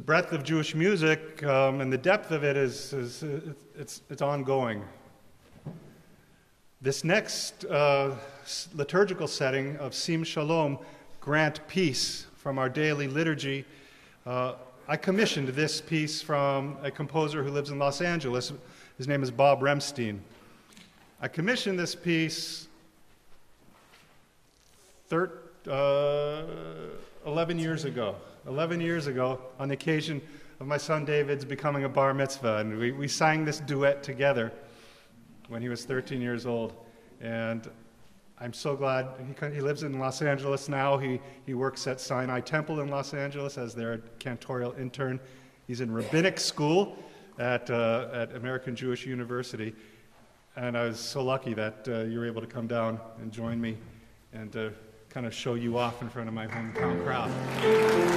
breadth of Jewish music and the depth of it it's ongoing. This next liturgical setting of Sim Shalom, Grant Peace, from our daily liturgy, I commissioned this piece from a composer who lives in Los Angeles. His name is Bob Remstein. I commissioned this piece 11 years ago. 11 years ago, on the occasion of my son David's becoming a bar mitzvah, and we sang this duet together when he was 13 years old. And I'm so glad he lives in Los Angeles now. He works at Sinai Temple in Los Angeles as their cantorial intern. He's in rabbinic school at American Jewish University. And I was so lucky that you were able to come down and join me and kind of show you off in front of my hometown crowd.